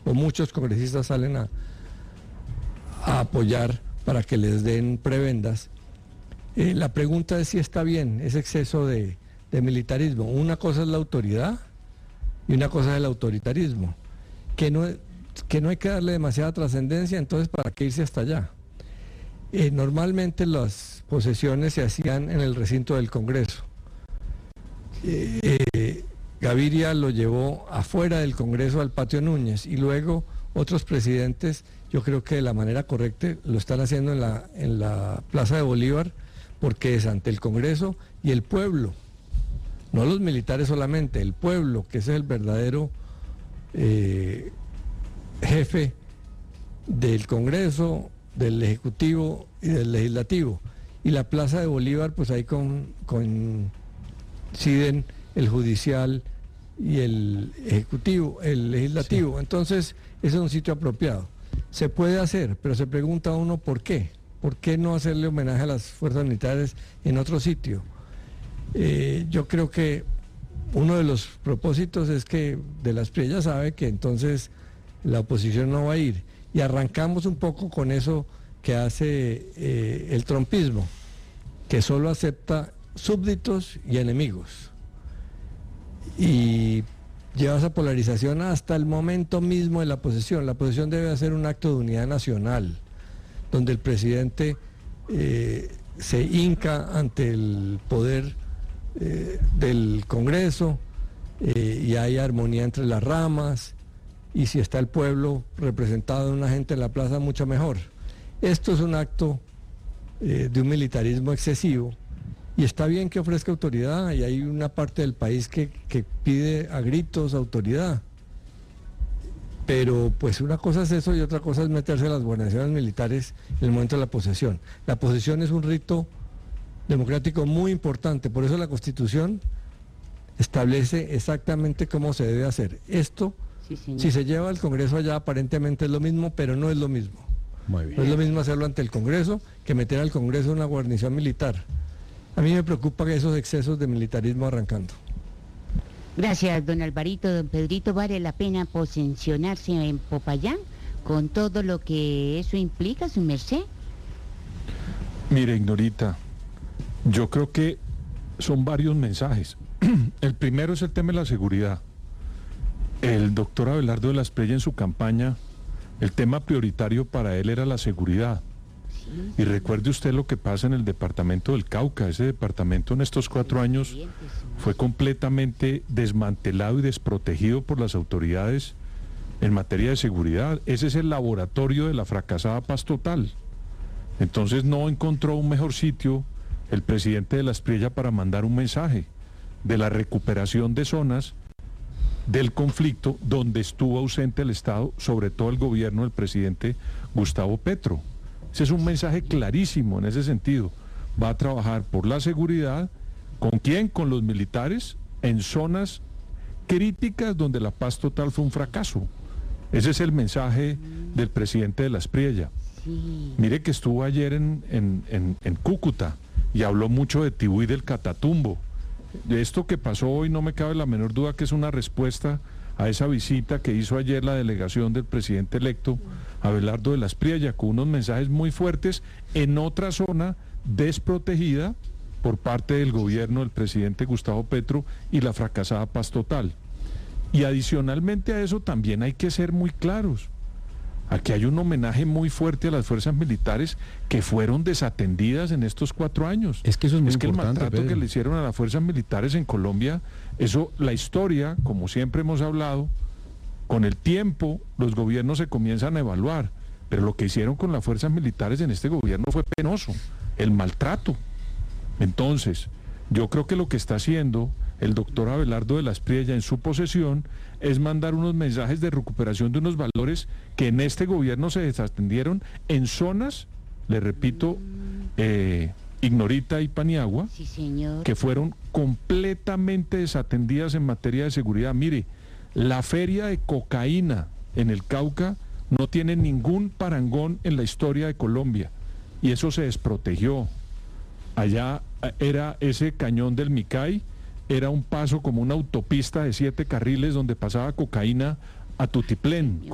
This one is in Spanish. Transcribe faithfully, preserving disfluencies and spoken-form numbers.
o muchos congresistas salen a, a apoyar para que les den prebendas. Eh, la pregunta es si está bien ese exceso de, de militarismo. Una cosa es la autoridad y una cosa es el autoritarismo, que no, que no hay que darle demasiada trascendencia, entonces ¿para qué irse hasta allá? Eh, normalmente las posesiones se hacían en el recinto del Congreso. Eh, eh, Gaviria lo llevó afuera del Congreso al Patio Núñez y luego otros presidentes, yo creo que de la manera correcta lo están haciendo en la, en la Plaza de Bolívar, porque es ante el Congreso y el pueblo, no los militares solamente, el pueblo, que ese es el verdadero eh, jefe del Congreso, del Ejecutivo y del Legislativo. Y la Plaza de Bolívar, pues ahí con, coinciden el judicial y el ejecutivo, el legislativo. Sí. Entonces, ese es un sitio apropiado. Se puede hacer, pero se pregunta uno por qué. ¿Por qué no hacerle homenaje a las fuerzas militares en otro sitio? Eh, yo creo que uno de los propósitos es que De la Espriella sabe que entonces la oposición no va a ir. Y arrancamos un poco con eso que hace eh, el trumpismo, que solo acepta súbditos y enemigos. Y lleva esa polarización hasta el momento mismo de la posesión. La posesión debe hacer un acto de unidad nacional, donde el presidente eh, se hinca ante el poder eh, del Congreso eh, y hay armonía entre las ramas, y si está el pueblo representado en una gente en la plaza, mucho mejor. Esto es un acto eh, de un militarismo excesivo, y está bien que ofrezca autoridad, y hay una parte del país que, que pide a gritos autoridad. Pero pues una cosa es eso y otra cosa es meterse a las guarniciones militares en el momento de la posesión. La posesión es un rito democrático muy importante, por eso la Constitución establece exactamente cómo se debe hacer. Esto, sí, si se lleva al Congreso allá, aparentemente es lo mismo, pero no es lo mismo. Muy bien. No es lo mismo hacerlo ante el Congreso que meter al Congreso una guarnición militar. A mí me preocupa que esos excesos de militarismo arrancando. Gracias, don Alvarito. Don Pedrito, ¿vale la pena posesionarse en Popayán con todo lo que eso implica, su merced? Mire, Ignorita, yo creo que son varios mensajes. El primero es el tema de la seguridad. El doctor Abelardo de la Espriella en su campaña, el tema prioritario para él era la seguridad. Y recuerde usted lo que pasa en el departamento del Cauca. Ese departamento en estos cuatro años fue completamente desmantelado y desprotegido por las autoridades en materia de seguridad. Ese es el laboratorio de la fracasada paz total. Entonces no encontró un mejor sitio el presidente de la Espriella para mandar un mensaje de la recuperación de zonas del conflicto donde estuvo ausente el Estado, sobre todo el gobierno del presidente Gustavo Petro. Ese es un mensaje clarísimo en ese sentido. Va a trabajar por la seguridad. ¿Con quién? Con los militares en zonas críticas donde la paz total fue un fracaso. Ese es el mensaje del presidente de la Espriella. Mire que estuvo ayer en, en, en, en Cúcuta y habló mucho de Tibú y del Catatumbo. De esto que pasó hoy no me cabe la menor duda que es una respuesta a esa visita que hizo ayer la delegación del presidente electo Abelardo de la Espriella, con unos mensajes muy fuertes en otra zona desprotegida por parte del gobierno del presidente Gustavo Petro y la fracasada paz total. Y adicionalmente a eso también hay que ser muy claros. Aquí hay un homenaje muy fuerte a las fuerzas militares que fueron desatendidas en estos cuatro años. Es que eso es muy es que importante, el maltrato Pedro. que le hicieron a las fuerzas militares en Colombia, eso, la historia, como siempre hemos hablado, con el tiempo los gobiernos se comienzan a evaluar, pero lo que hicieron con las fuerzas militares en este gobierno fue penoso, el maltrato. Entonces, yo creo que lo que está haciendo el doctor Abelardo de la Espriella en su posesión es mandar unos mensajes de recuperación de unos valores que en este gobierno se desatendieron en zonas, le repito, eh, Ignorita y Paniagua, Sí, señor. que fueron completamente desatendidas en materia de seguridad. Mire, la feria de cocaína en el Cauca no tiene ningún parangón en la historia de Colombia y eso se desprotegió. Allá era ese cañón del Micay, era un paso como una autopista de siete carriles donde pasaba cocaína a tutiplén.